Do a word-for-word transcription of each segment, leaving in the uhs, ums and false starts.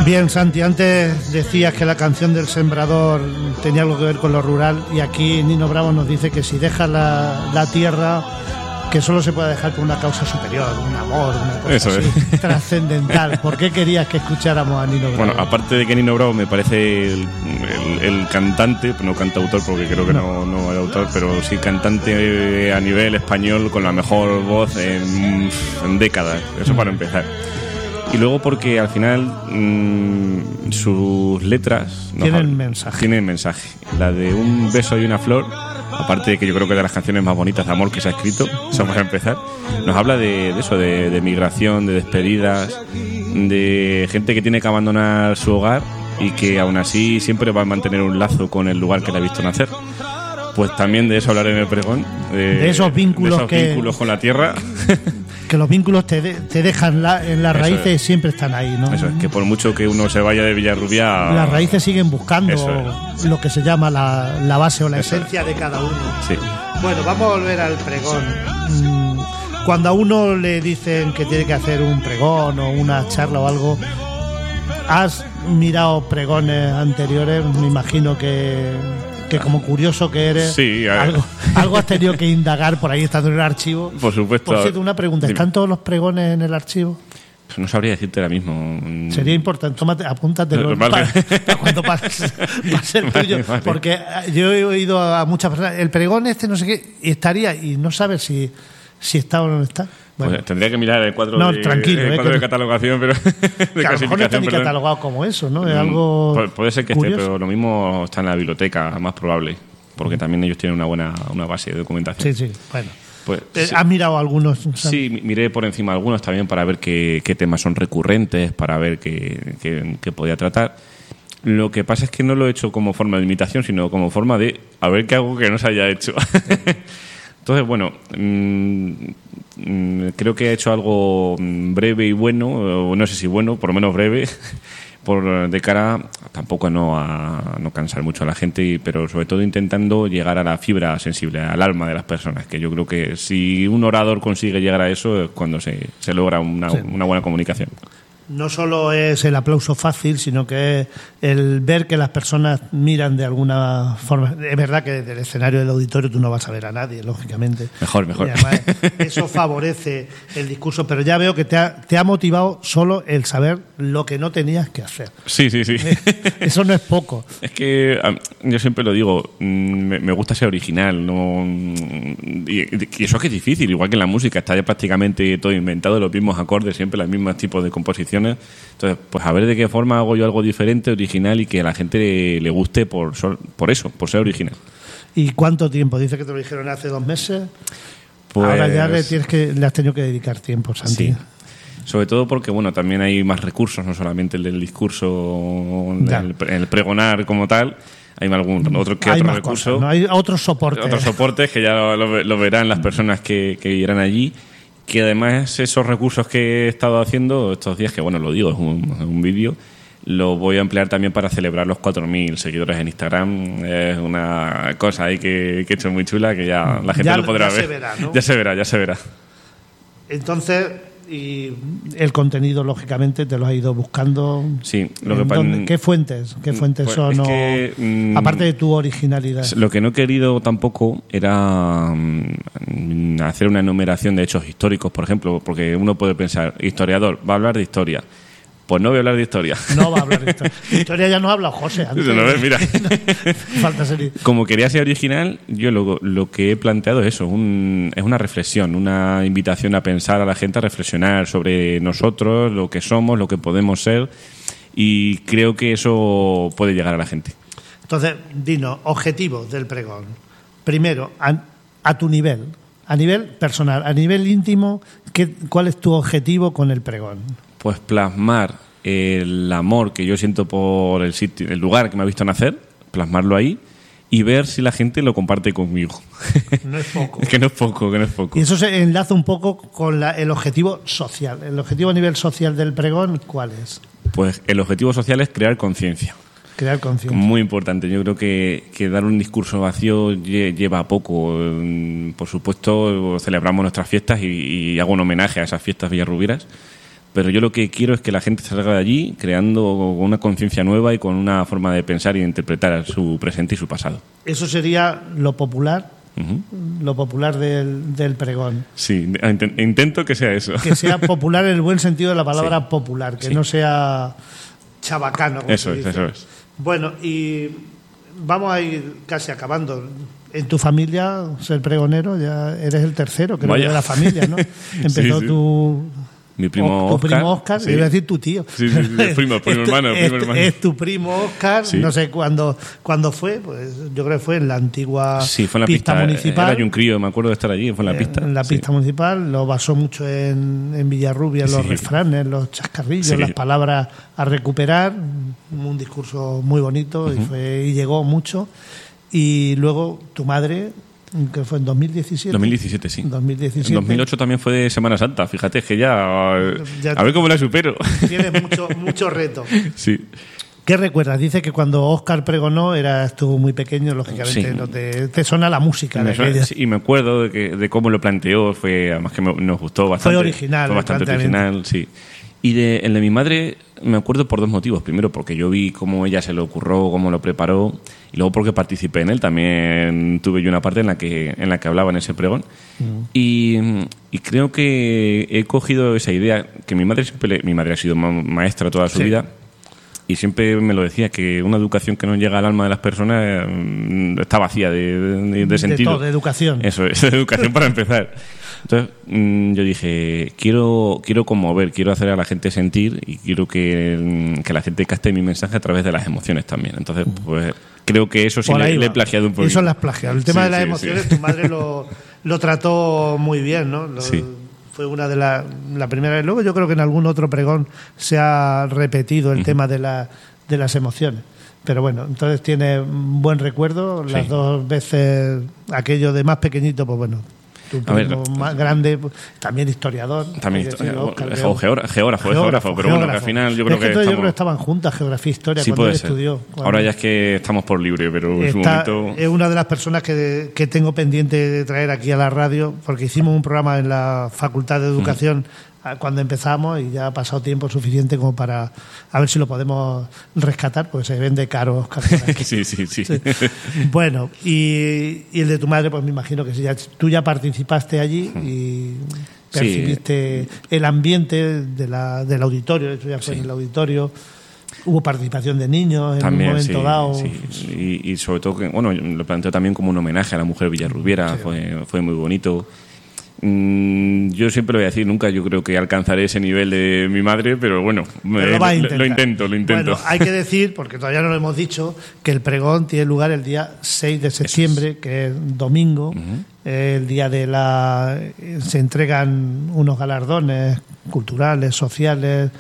Bien, Santi, antes decías que la canción del sembrador tenía algo que ver con lo rural, y aquí Nino Bravo nos dice que si dejas la, la tierra, que solo se puede dejar por una causa superior, un amor, una cosa Eso así, es. trascendental. ¿Por qué querías que escucháramos a Nino Bravo? Bueno, aparte de que Nino Bravo me parece el, el, el cantante, no cantautor porque creo que no, no es autor, pero sí cantante a nivel español con la mejor voz en, en décadas, eso para empezar. Y luego porque al final mmm, sus letras tienen hablan, mensaje. Tienen mensaje. La de Un beso y una flor, aparte de que yo creo que es de las canciones más bonitas de amor que se ha escrito, eso para empezar, nos habla de, de eso, de, de migración, de despedidas, de gente que tiene que abandonar su hogar y que aún así siempre va a mantener un lazo con el lugar que le ha visto nacer. Pues también de eso hablaré en el pregón, de, de esos vínculos, de esos que, vínculos con la tierra. Que los vínculos te, de, te dejan la, en las raíces, es. siempre están ahí, ¿no? Eso es, que por mucho que uno se vaya de Villarrubia, las raíces siguen buscando es. lo que se llama la, la base o la eso esencia es. de cada uno. Sí. Bueno, vamos a volver al pregón. Cuando a uno le dicen que tiene que hacer un pregón o una charla o algo, ¿has mirado pregones anteriores? Me imagino que... que como curioso que eres, sí, algo, algo has tenido que indagar por ahí estando en el archivo. Por supuesto. Por cierto, una pregunta, ¿están todos los pregones en el archivo? No sabría decirte ahora mismo. Sería importante, tómate, apúntatelo para, para cuando pase, pase el tuyo, vale, vale. Porque yo he oído a muchas personas, el pregón este no sé qué, y estaría, y no sabes si, si está o no está. Bueno. Pues tendría que mirar el cuadro, no, de, tranquilo, el eh, cuadro que, de catalogación, pero de que a lo mejor no está ni perdón. catalogado como eso, ¿no? Es algo Pu- puede ser que curioso. esté, pero lo mismo está en la biblioteca, más probable, porque también ellos tienen una buena una base de documentación. Sí, sí, bueno. Pues, ¿Has sí. mirado algunos? ¿Sabes? Sí, miré por encima algunos también para ver qué, qué temas son recurrentes, para ver qué, qué, qué podía tratar. Lo que pasa es que no lo he hecho como forma de imitación, sino como forma de a ver qué hago que no se haya hecho. Entonces, bueno, mmm, mmm, creo que he hecho algo breve y bueno, o no sé si bueno, por lo menos breve, por de cara tampoco a no, a no cansar mucho a la gente, y, pero sobre todo intentando llegar a la fibra sensible, al alma de las personas, que yo creo que si un orador consigue llegar a eso es cuando se, se logra una, sí. una buena comunicación. No solo es el aplauso fácil, sino que es el ver que las personas miran de alguna forma. Es verdad que desde el escenario del auditorio tú no vas a ver a nadie, lógicamente. Mejor, mejor. Y además, eso favorece el discurso, pero ya veo que te ha, te ha motivado solo el saber lo que no tenías que hacer. Sí, sí, sí. Eso no es poco. Es que yo siempre lo digo, me, me gusta ser original, no y, y eso es que es difícil, igual que en la música, está ya prácticamente todo inventado, los mismos acordes, siempre los mismos tipos de composición. Entonces, pues a ver de qué forma hago yo algo diferente, original y que a la gente le, le guste por, por eso, por ser original. ¿Y cuánto tiempo? Dice que te lo dijeron hace dos meses. Pues, ahora ya le, tienes que, le has tenido que dedicar tiempo, Santi. Sí. Sobre todo porque, bueno, también hay más recursos, no solamente el del discurso, el, el pregonar como tal. Hay algún otro que hay otro más recurso. Cosas, ¿no? Hay otros soportes. Otros soportes que ya lo, lo verán las personas que, que irán allí. Que además esos recursos que he estado haciendo estos días, que bueno, lo digo, es un, un vídeo, lo voy a emplear también para celebrar los cuatro mil seguidores en Instagram. Es una cosa ahí que, que he hecho muy chula, que ya la gente ya, lo podrá ya ver. Se verá, ¿no? Ya se verá, ya se verá. Entonces, y el contenido, lógicamente, te lo has ido buscando. Sí. Lo que dónde, ¿Qué fuentes? ¿Qué fuentes pues son? es o, que, mmm, aparte de tu originalidad. Lo que no he querido tampoco era mmm, hacer una enumeración de hechos históricos, por ejemplo, porque uno puede pensar, historiador, va a hablar de historia. Pues no voy a hablar de historia. No va a hablar de historia. De historia ya nos ha hablado José. Antes. No, mira. Falta ser... Como quería ser original, yo lo, lo que he planteado es eso, un, es una reflexión, una invitación a pensar a la gente, a reflexionar sobre nosotros, lo que somos, lo que podemos ser, y creo que eso puede llegar a la gente. Entonces, dinos, objetivos del pregón. Primero, a, a tu nivel, a nivel personal, a nivel íntimo, ¿qué, ¿cuál es tu objetivo con el pregón? Pues plasmar el amor que yo siento por el sitio, el lugar que me ha visto nacer, plasmarlo ahí y ver si la gente lo comparte conmigo. No es poco. que no es poco, que no es poco. Y eso se enlaza un poco con la, el objetivo social. ¿El objetivo a nivel social del pregón cuál es? Pues el objetivo social es crear conciencia. Crear conciencia. Muy importante. Yo creo que, que dar un discurso vacío lleva poco. Por supuesto, celebramos nuestras fiestas y, y hago un homenaje a esas fiestas villarrubieras, pero yo lo que quiero es que la gente salga de allí creando una conciencia nueva y con una forma de pensar y de interpretar su presente y su pasado. Eso sería lo popular, uh-huh. lo popular del, del pregón. Sí, intento que sea eso. Que sea popular en el buen sentido de la palabra sí. popular, que sí. no sea chabacano. Como eso es, dice. eso es. Bueno, y vamos a ir casi acabando. En tu familia, ser pregonero, ya eres el tercero, creo, de la familia, ¿no? Empezó sí, sí. tu... Mi primo tu Oscar. primo Oscar, sí. iba a decir tu tío. Sí, sí, sí, el primo, el primo es tu, hermano, el primo es, hermano. Es tu primo Oscar, sí. no sé cuándo, cuándo fue, pues yo creo que fue en la antigua sí, fue en la pista, pista municipal. Era yo un crío, me acuerdo de estar allí, fue en la pista. En la pista sí. municipal, lo basó mucho en, en Villarrubia, en los sí. refranes, los chascarrillos, sí. las palabras a recuperar, un discurso muy bonito uh-huh. y, fue, y llegó mucho. Y luego tu madre... que fue en dos mil diecisiete. dos mil diecisiete, sí. dos mil diecisiete. En dos mil ocho también fue de Semana Santa, fíjate, es que ya... ya a ver cómo la supero. Tienes mucho, mucho reto. Sí. ¿Qué recuerdas? Dice que cuando Óscar pregonó eras tú muy pequeño, lógicamente sí. no te, te suena la música. Me suena, sí, y me acuerdo de, que, de cómo lo planteó, fue además que me, nos gustó bastante. Fue original. Fue bastante original, sí. Y de, el de mi madre me acuerdo por dos motivos. Primero, porque yo vi cómo ella se lo ocurrió, cómo lo preparó, y luego porque participé en él. También tuve yo una parte en la que en la que hablaba en ese pregón. Mm. Y, y creo que he cogido esa idea, que mi madre siempre le, mi madre ha sido ma- maestra toda su sí. vida, y siempre me lo decía, que una educación que no llega al alma de las personas eh, está vacía de, de, de sentido. De todo, de educación. Eso es, de educación para empezar. Entonces mmm, yo dije, quiero quiero conmover, quiero hacer a la gente sentir y quiero que, que la gente capte mi mensaje a través de las emociones también. Entonces, pues creo que eso sí le, le he plagiado un poquito. Eso lo has plagiado. El tema sí, de las sí, emociones, sí. tu madre lo, lo trató muy bien, ¿no? Lo, sí. Fue una de las la primera vez. Luego yo creo que en algún otro pregón se ha repetido el uh-huh. tema de, la, de las emociones. Pero bueno, entonces tiene un buen recuerdo. Las sí. dos veces, aquello de más pequeñito, pues bueno... Tu primo ver, más grande, también historiador. También historiador, geógrafo, geógrafo, geógrafo, pero bueno, que al final yo creo es que, que estamos... yo creo que estaban juntas, geografía e historia, sí, cuando él ser. estudió. Cuando... Ahora ya es que estamos por libre, pero en su Está, momento... Es una de las personas que, que tengo pendiente de traer aquí a la radio, porque hicimos un programa en la Facultad de Educación mm. cuando empezamos y ya ha pasado tiempo suficiente como para a ver si lo podemos rescatar, porque se vende caro, Oscar. sí, sí, sí, sí. Bueno, y, y el de tu madre, pues me imagino que sí, ya, tú ya participaste allí y percibiste sí. el ambiente de la, del auditorio, eso ya fue sí. en el auditorio. Hubo participación de niños en también, un momento sí, dado. Sí. Y, y sobre todo, que bueno, lo planteo también como un homenaje a la mujer villarrubiera, sí. fue, fue muy bonito. Yo siempre lo voy a decir, nunca yo creo que alcanzaré ese nivel de mi madre, pero bueno, me, pero lo, lo, lo intento, lo intento. Bueno, hay que decir, porque todavía no lo hemos dicho, que el pregón tiene lugar el día seis de septiembre, es. que es domingo, uh-huh. el día de la... se entregan unos galardones culturales, sociales,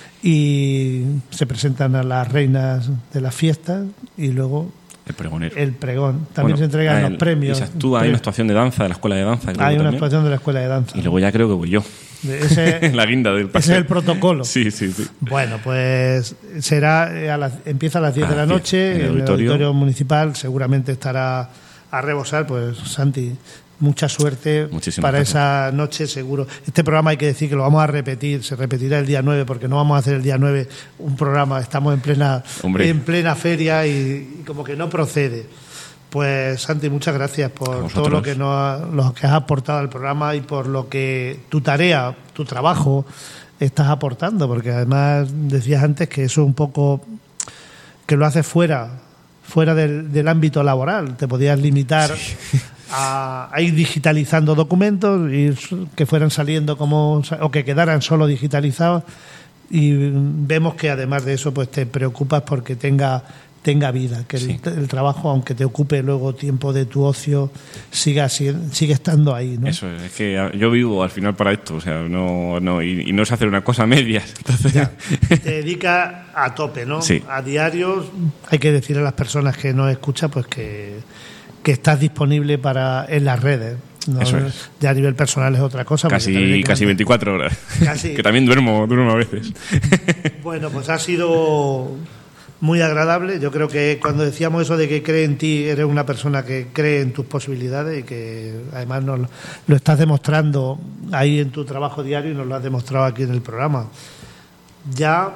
y se presentan a las reinas de las fiestas, y luego... El pregonero. El pregón. También bueno, se entregan el, los premios. Y se actúa, hay una actuación de danza de la escuela de danza. Creo hay una también. actuación de la escuela de danza. Y luego ya creo que voy yo. Ese, la guinda del paseo. Ese es el protocolo. Sí, sí, sí. Bueno, pues será a las, empieza a las diez de la noche en el auditorio. el auditorio municipal. Seguramente estará a rebosar. Pues Santi, mucha suerte Muchísimas para gracias. esa noche, seguro. Este programa hay que decir que lo vamos a repetir, se repetirá el día nueve, porque no vamos a hacer el día nueve un programa, estamos en plena, en plena feria y, y como que no procede. Pues Santi, muchas gracias por todo lo que, nos, lo que has aportado al programa y por lo que tu tarea, tu trabajo estás aportando, porque además decías antes que eso es un poco que lo haces fuera, fuera del, del ámbito laboral, te podías limitar sí. a, a ir digitalizando documentos y que fueran saliendo como o que quedaran solo digitalizados, y vemos que además de eso pues te preocupas porque tenga tenga vida, que sí. el, el trabajo, aunque te ocupe luego tiempo de tu ocio, siga sigue estando ahí, ¿no? Eso es, es que yo vivo al final para esto, o sea, no, no y, y no es hacer una cosa a medias. Entonces... Ya, te dedica a tope, ¿no? Sí. A diario. Hay que decir a las personas que nos escuchan, pues que, que estás disponible para en las redes. No, Eso es. Ya a nivel personal es otra cosa. Casi, casi veinticuatro horas. Casi. Que también duermo, duermo a veces. Bueno, pues ha sido muy agradable. Yo creo que cuando decíamos eso de que cree en ti, eres una persona que cree en tus posibilidades y que además nos lo estás demostrando ahí en tu trabajo diario y nos lo has demostrado aquí en el programa. Ya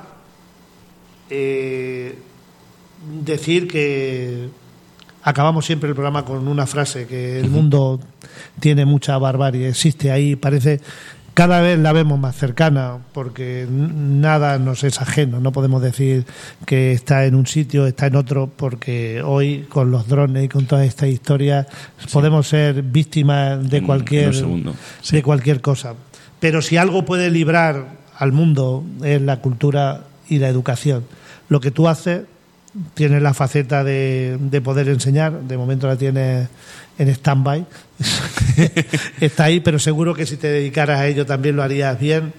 eh, decir que acabamos siempre el programa con una frase, que el mundo tiene mucha barbarie, existe ahí, parece... Cada vez la vemos más cercana porque nada nos es ajeno. No podemos decir que está en un sitio, está en otro, porque hoy con los drones y con todas estas historias sí. podemos ser víctimas de cualquier, sí. de cualquier cosa. Pero si algo puede librar al mundo es la cultura y la educación. Lo que tú haces, tienes la faceta de, de poder enseñar, de momento la tienes en stand-by, está ahí, pero seguro que si te dedicaras a ello también lo harías bien.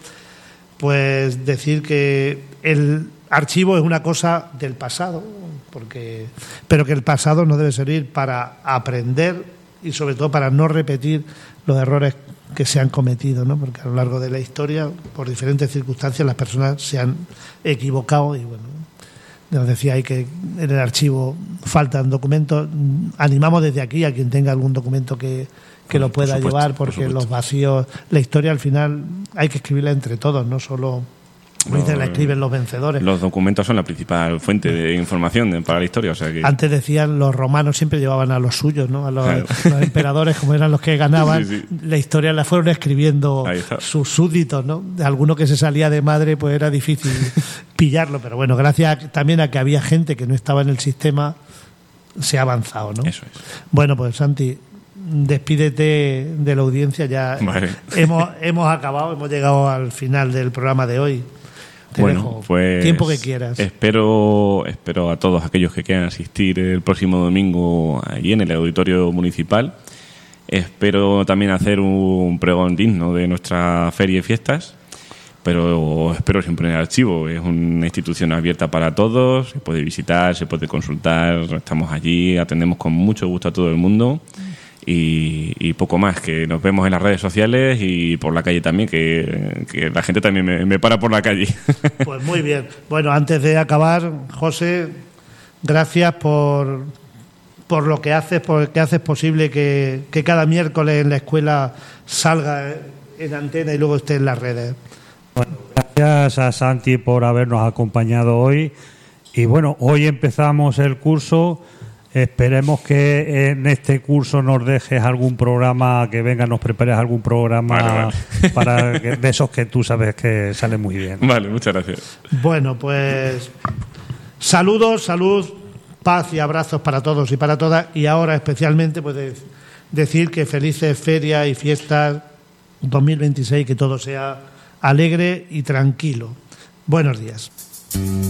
Pues decir que el archivo es una cosa del pasado, porque pero que el pasado nos debe servir para aprender y sobre todo para no repetir los errores que se han cometido, ¿no? Porque a lo largo de la historia, por diferentes circunstancias, las personas se han equivocado y bueno, nos decía ahí que en el archivo faltan documentos. Animamos desde aquí a quien tenga algún documento que, que lo pueda por supuesto, llevar, porque por los vacíos, la historia al final hay que escribirla entre todos, no solo como dicen, la escriben los vencedores. Los documentos son la principal fuente de información de, para la historia. O sea que... Antes decían, los romanos siempre llevaban a los suyos, ¿no? A los, claro. los emperadores, como eran los que ganaban, sí, sí. la historia la fueron escribiendo sus súbditos, ¿no? De alguno que se salía de madre, pues era difícil pillarlo, pero bueno, gracias también a que había gente que no estaba en el sistema, se ha avanzado, ¿no? Eso es. Bueno, pues Santi, despídete de la audiencia, ya vale. hemos, hemos acabado, hemos llegado al final del programa de hoy. Te bueno, dejo pues tiempo que quieras. Espero, espero a todos aquellos que quieran asistir el próximo domingo allí en el auditorio municipal. Espero también hacer un pregón digno de nuestra feria y fiestas, pero espero siempre en el archivo. Es una institución abierta para todos, se puede visitar, se puede consultar, estamos allí, atendemos con mucho gusto a todo el mundo. Y, y poco más, que nos vemos en las redes sociales y por la calle también, que, que la gente también me, me para por la calle. Pues muy bien. Bueno, antes de acabar, José, gracias por, por lo que haces, porque haces posible que, que cada miércoles en la escuela salga en antena y luego esté en las redes. Bueno, gracias a Santi por habernos acompañado hoy. Y bueno, hoy empezamos el curso. Esperemos que en este curso nos dejes algún programa, que venga, nos prepares algún programa vale, vale. para que, de esos que tú sabes que salen muy bien. Vale, muchas gracias. Bueno, pues saludos, salud, paz y abrazos para todos y para todas. Y ahora especialmente pues de, decir que felices ferias y fiestas dos mil veintiséis, que todo sea alegre y tranquilo. Buenos días.